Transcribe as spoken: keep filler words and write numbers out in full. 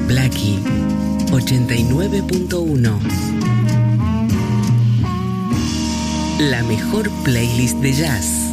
Blackie ochenta y nueve punto uno. La mejor playlist de jazz.